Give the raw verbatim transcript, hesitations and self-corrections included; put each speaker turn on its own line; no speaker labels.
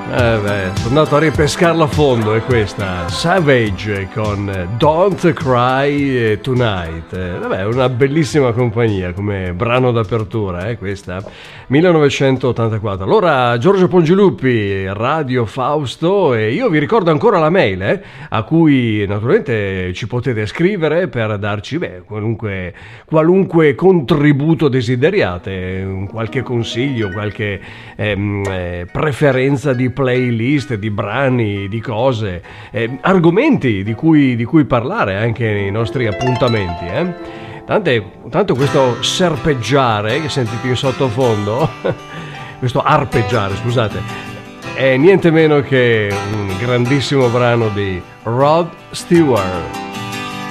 Eh beh, sono andato a ripescarla a fondo, è questa Savage con Don't Cry Tonight. Eh, vabbè, una bellissima compagnia come brano d'apertura, eh, questa millenovecentottantaquattro. Allora, Giorgio Pongilupi, Radio Fausto, e io vi ricordo ancora la mail, eh, a cui naturalmente ci potete scrivere per darci beh, qualunque, qualunque contributo desideriate, qualche consiglio, qualche ehm, eh, preferenza di playlist, di brani, di cose, eh, argomenti di cui, di cui parlare anche nei nostri appuntamenti. Eh? Tante, tanto questo serpeggiare che sentite in sottofondo, questo arpeggiare, scusate, è niente meno che un grandissimo brano di Rod Stewart.